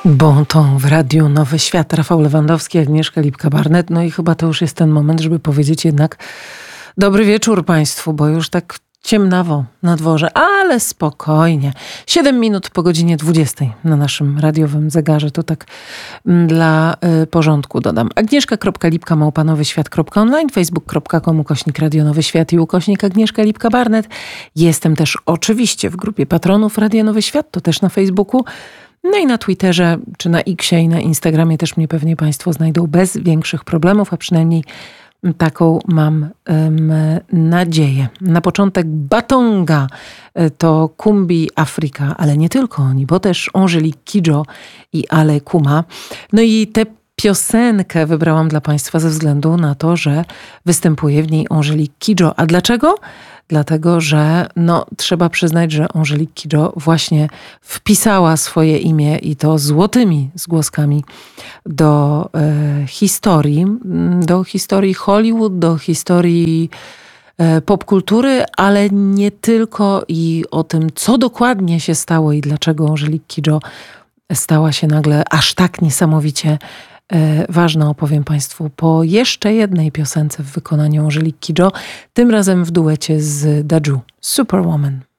Bon ton w Radiu Nowy Świat. Rafał Lewandowski, Agnieszka Lipka-Barnett. No i chyba to już jest ten moment, żeby powiedzieć jednak dobry wieczór Państwu, bo już tak ciemnawo na dworze, ale spokojnie. 7 minut po godzinie 20 na naszym radiowym zegarze. To tak dla porządku dodam. Agnieszka.lipka@nowyświat.online, facebook.com/Radio Nowy Świat i /Agnieszka Lipka-Barnett. Jestem też oczywiście w grupie patronów Radia Nowy Świat, to też na Facebooku. No i na Twitterze, czy na Xie i na Instagramie też mnie pewnie Państwo znajdą bez większych problemów, a przynajmniej taką mam nadzieję. Na początek Batonga to Kumbi Afrika, ale nie tylko oni, bo też Angelique Kidjo i Ale Kuma. No i tę piosenkę wybrałam dla Państwa ze względu na to, że występuje w niej Angelique Kidjo. A dlaczego? Dlatego, że trzeba przyznać, że Angelique Kidjo właśnie wpisała swoje imię i to złotymi zgłoskami do historii Hollywood, do historii popkultury, ale nie tylko, i o tym, co dokładnie się stało i dlaczego Angelique Kidjo stała się nagle aż tak niesamowicie ważna, opowiem Państwu po jeszcze jednej piosence w wykonaniu Angelique Kidjo, tym razem w duecie z Dadju, Superwoman.